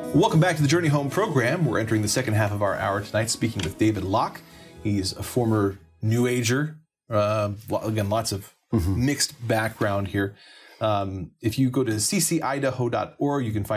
Welcome back to the Journey Home program. We're entering the second half of our hour tonight, speaking with David Locke. He's a former New Ager. Again, lots of mixed background here. If you go to ccidaho.org, you can find